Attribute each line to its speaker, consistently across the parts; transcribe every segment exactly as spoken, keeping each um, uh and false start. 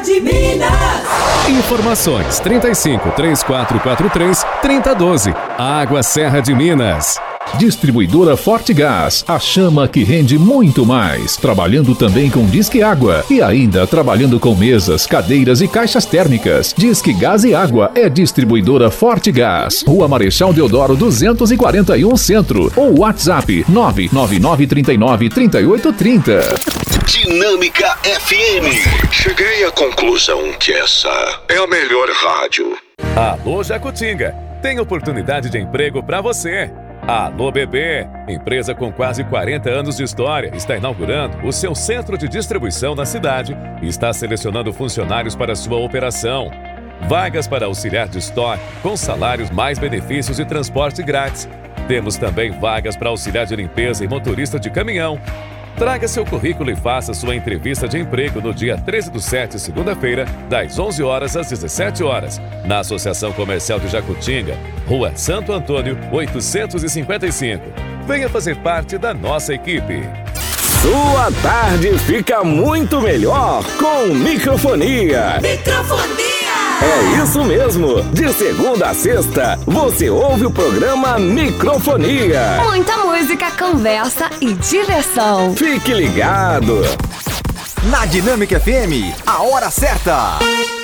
Speaker 1: de Minas.
Speaker 2: Informações trinta e cinco, três quatro quatro três, trinta doze. Água Serra de Minas.
Speaker 3: Distribuidora Forte Gás, a chama que rende muito mais. Trabalhando também com Disque Água e ainda trabalhando com mesas, cadeiras e caixas térmicas. Disque Gás e Água é Distribuidora Forte Gás. Rua Marechal Deodoro duzentos e quarenta e um Centro ou WhatsApp nove nove nove, trinta e nove, trinta e oito, trinta.
Speaker 4: Dinâmica F M. Cheguei à conclusão que essa é a melhor rádio.
Speaker 2: Alô Jacutinga, tem oportunidade de emprego para você. Alô Bebê, empresa com quase quarenta anos de história, está inaugurando o seu centro de distribuição na cidade e está selecionando funcionários para sua operação. Vagas para auxiliar de estoque, com salários mais benefícios e transporte grátis. Temos também vagas para auxiliar de limpeza e motorista de caminhão. Traga seu currículo e faça sua entrevista de emprego no dia treze do sete, segunda-feira, das onze horas às dezessete horas, na Associação Comercial de Jacutinga, Rua Santo Antônio, oitocentos e cinquenta e cinco. Venha fazer parte da nossa equipe.
Speaker 5: Sua tarde fica muito melhor com microfonia.
Speaker 1: Microfonia!
Speaker 5: É isso mesmo! De segunda a sexta, você ouve o programa Microfonia.
Speaker 6: Muita música, conversa e diversão.
Speaker 5: Fique ligado!
Speaker 7: Na Dinâmica F M, a hora certa.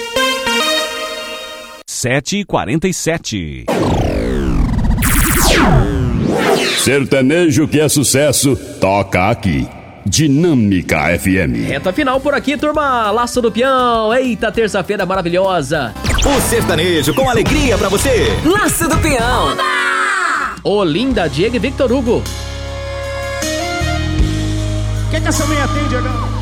Speaker 8: sete e quarenta e sete.
Speaker 9: Sertanejo que é sucesso, toca aqui. Dinâmica F M.
Speaker 10: Reta final por aqui, turma. Laço do Peão. Eita, terça-feira maravilhosa.
Speaker 7: O sertanejo com alegria pra você.
Speaker 1: Laço do Peão.
Speaker 10: Olinda, Diego e Victor Hugo.
Speaker 11: Quer que essa mãe atende, Agão?